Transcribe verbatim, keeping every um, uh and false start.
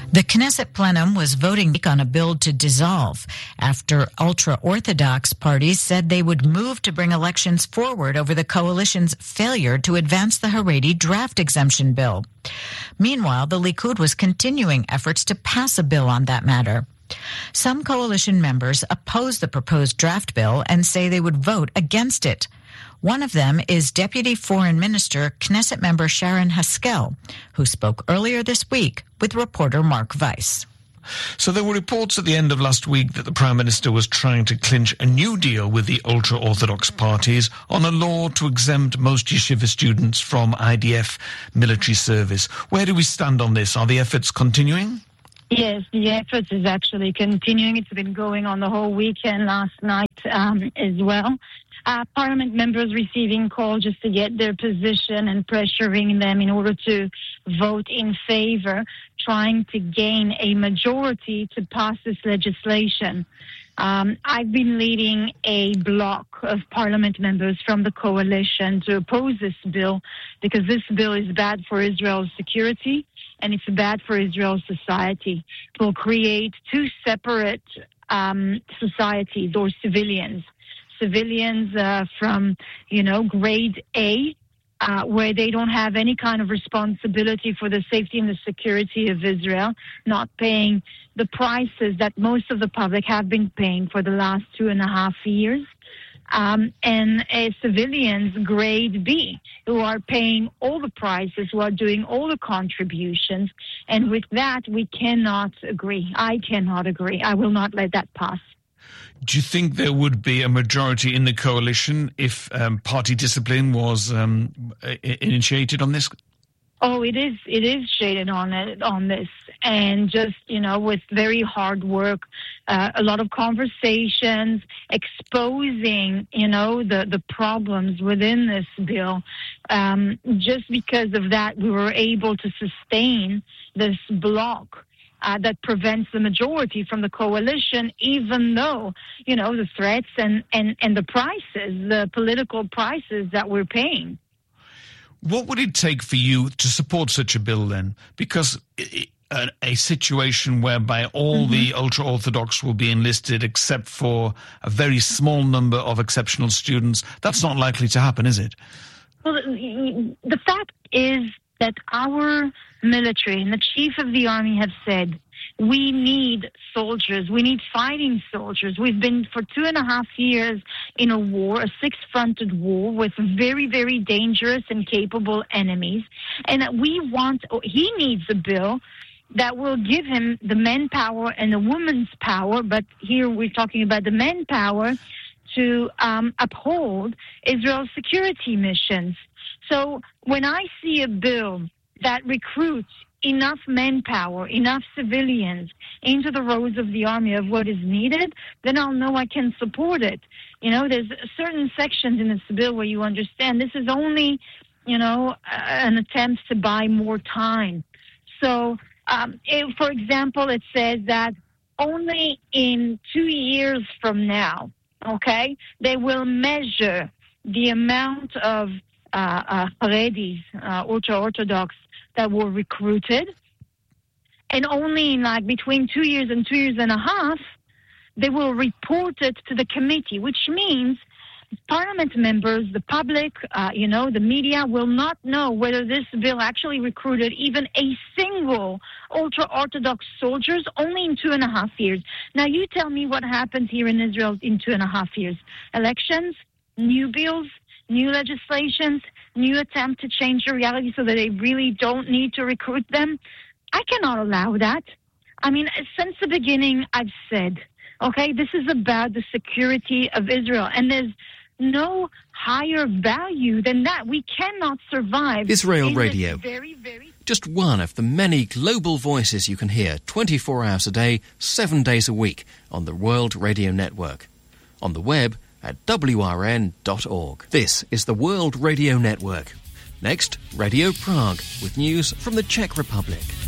The Knesset plenum was voting on a bill to dissolve after ultra-Orthodox parties said they would move to bring elections forward over the coalition's failure to advance the Haredi draft exemption bill. Meanwhile, the Likud was continuing efforts to pass a bill on that matter. Some coalition members oppose the proposed draft bill and say they would vote against it. One of them is Deputy Foreign Minister, Knesset member Sharon Haskel, who spoke earlier this week with reporter Mark Weiss. So there were reports at the end of last week that the Prime Minister was trying to clinch a new deal with the ultra-Orthodox parties on a law to exempt most yeshiva students from I D F military service. Where do we stand on this? Are the efforts continuing? Yes, the efforts is actually continuing. It's been going on the whole weekend, last night um, as well. Uh, Parliament members receiving calls just to get their position and pressuring them in order to vote in favor, trying to gain a majority to pass this legislation. Um, I've been leading a bloc of Parliament members from the coalition to oppose this bill because this bill is bad for Israel's security and it's bad for Israel's society. It will create two separate um, societies or civilians. Civilians uh, from, you know, grade A, uh, where they don't have any kind of responsibility for the safety and the security of Israel, not paying the prices that most of the public have been paying for the last two and a half years. Um, and uh, civilians grade B, who are paying all the prices, who are doing all the contributions. And with that, we cannot agree. I cannot agree. I will not let that pass. Do you think there would be a majority in the coalition if um, party discipline was um, initiated on this? Oh, it is. It is shaded on it, on this, and just you know, with very hard work, uh, a lot of conversations, exposing you know the the problems within this bill. Um, just because of that, we were able to sustain this block. Uh, that prevents the majority from the coalition, even though, you know, the threats and, and, and the prices, the political prices that we're paying. What would it take for you to support such a bill then? Because a, a situation whereby all mm-hmm. the ultra-Orthodox will be enlisted except for a very small number of exceptional students, that's not likely to happen, is it? Well, the, the fact is that our military and the chief of the army have said, we need soldiers, we need fighting soldiers. We've been for two and a half years in a war, a six-fronted war with very, very dangerous and capable enemies. And we want, he needs a bill that will give him the manpower and the woman's power, but here we're talking about the manpower to um, uphold Israel's security missions. So when I see a bill that recruits enough manpower, enough civilians into the roads of the army of what is needed, then I'll know I can support it. You know, there's certain sections in this bill where you understand this is only, you know, an attempt to buy more time. So, um, if, for example, it says that only in two years from now, okay, they will measure the amount of uh, uh, Haredis, uh, ultra-Orthodox, that were recruited, and only in like between two years and two years and a half, they will report it to the committee, which means Parliament members, the public, uh, you know, the media will not know whether this bill actually recruited even a single ultra-Orthodox soldiers only in two and a half years. Now, you tell me what happens here in Israel in two and a half years. Elections, new bills, new legislations, new attempt to change the reality so that they really don't need to recruit them. I cannot allow that. I mean, since the beginning, I've said, okay, this is about the security of Israel, and there's no higher value than that. We cannot survive. Israel Radio, very, very... just one of the many global voices you can hear twenty-four hours a day, seven days a week on the World Radio Network. On the web at w r n dot org. This is the World Radio Network. Next, Radio Prague with news from the Czech Republic.